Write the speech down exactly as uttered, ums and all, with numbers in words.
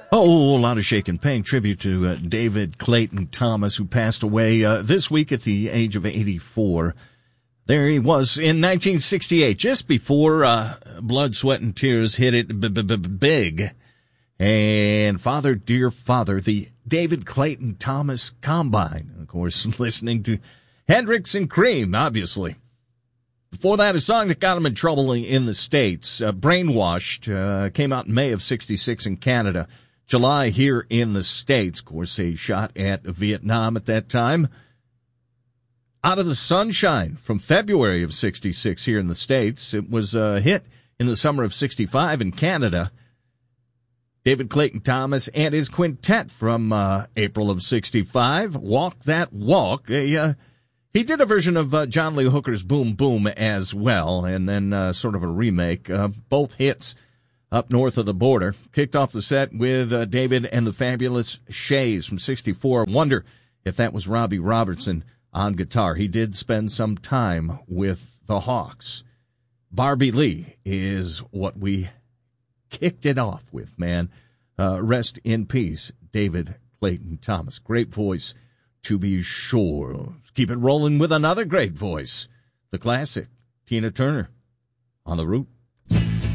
Oh, a lot of shaking, paying tribute to uh, David Clayton Thomas, who passed away uh, this week at the age of eighty-four. There he was in nineteen sixty-eight, just before uh, Blood, Sweat, and Tears hit it b- b- b- big. And Father, Dear Father, the David Clayton Thomas Combine. Of course, listening to Hendrix and Cream, obviously. Before that, a song that got him in trouble in the States, uh, Brainwashed, uh, came out in May of sixty-six in Canada. July here in the States. Of course, a shot at Vietnam at that time. Out of the Sunshine from February of sixty-six here in the States. It was a hit in the summer of sixty-five in Canada. David Clayton Thomas and his quintet from uh, April of sixty-five. Walk That Walk. A, uh, he did a version of uh, John Lee Hooker's Boom Boom as well, and then uh, sort of a remake. Uh, both hits up north of the border. Kicked off the set with uh, David and the Fabulous Shays from sixty-four. Wonder if that was Robbie Robertson on guitar. He did spend some time with the Hawks. Barbie Lee is what we kicked it off with, man. Uh, rest in peace, David Clayton Thomas. Great voice, to be sure. Let's keep it rolling with another great voice. The classic, Tina Turner, On the Route.